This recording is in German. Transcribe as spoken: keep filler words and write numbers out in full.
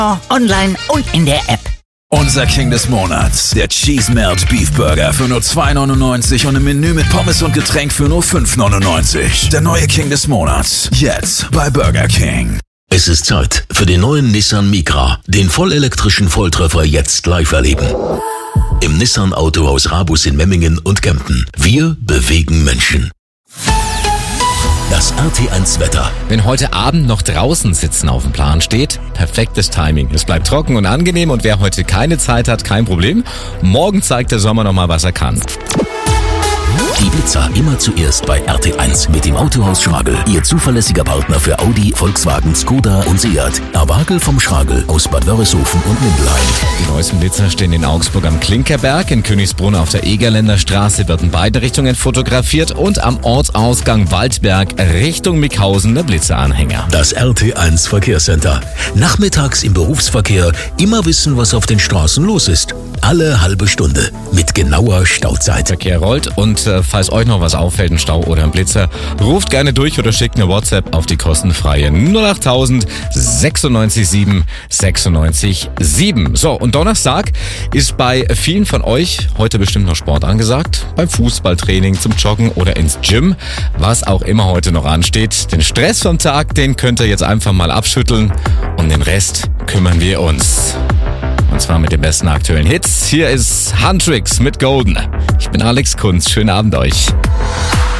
online und in der App. Unser King des Monats, der Cheese Melt Beef Burger für nur zwei neunundneunzig und ein Menü mit Pommes und Getränk für nur fünf neunundneunzig. Der neue King des Monats, jetzt bei Burger King. Es ist Zeit für den neuen Nissan Micra, den vollelektrischen Volltreffer jetzt live erleben. Im Nissan Autohaus Rabus in Memmingen und Kempten. Wir bewegen Menschen. Das R T eins Wetter. Wenn heute Abend noch draußen sitzen auf dem Plan steht, perfektes Timing. Es bleibt trocken und angenehm und wer heute keine Zeit hat, kein Problem. Morgen zeigt der Sommer nochmal, was er kann. Die Blitzer immer zuerst bei R T eins mit dem Autohaus Schragel. Ihr zuverlässiger Partner für Audi, Volkswagen, Skoda und Seat. Awagel vom Schragel aus Bad Wörishofen und Mindelheim. Die neuesten Blitzer stehen in Augsburg am Klinkerberg, in Königsbrunn auf der Egerländer Straße wird in beide Richtungen fotografiert und am Ortsausgang Waldberg Richtung Mickhausen der Blitzeranhänger. Das R T eins Verkehrscenter. Nachmittags im Berufsverkehr immer wissen, was auf den Straßen los ist. Alle halbe Stunde mit genauer Stauzeit. Verkehr rollt und äh, falls euch noch was auffällt, ein Stau oder ein Blitzer, ruft gerne durch oder schickt eine WhatsApp auf die kostenfreie null acht null null sechsundneunzig sieben sechsundneunzig sieben. So, und Donnerstag ist bei vielen von euch heute bestimmt noch Sport angesagt. Beim Fußballtraining, zum Joggen oder ins Gym, was auch immer heute noch ansteht. Den Stress vom Tag, den könnt ihr jetzt einfach mal abschütteln und den Rest kümmern wir uns. Und zwar mit den besten aktuellen Hits. Hier ist Huntrix mit Golden. Ich bin Alex Kunz. Schönen Abend euch.